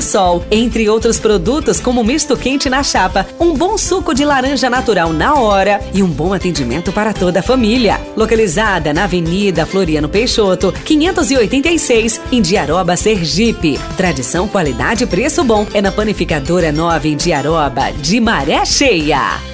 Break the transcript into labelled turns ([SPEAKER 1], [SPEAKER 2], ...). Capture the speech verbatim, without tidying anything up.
[SPEAKER 1] Sol, entre outros produtos como misto quente na chapa, um bom suco de laranja natural na hora e um bom atendimento para toda a família. Localizada na Avenida Floriano Peixoto, quinhentos e oitenta e seis, Indiaroba, Sergipe. Tradição, qualidade e preço bom é na Panificadora Nova Indiaroba, de Maré Cheia.